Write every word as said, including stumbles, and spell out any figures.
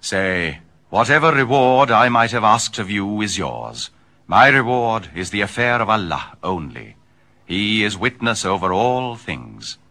Say, whatever reward I might have asked of you is yours. My reward is the affair of Allah only. He is witness over all things.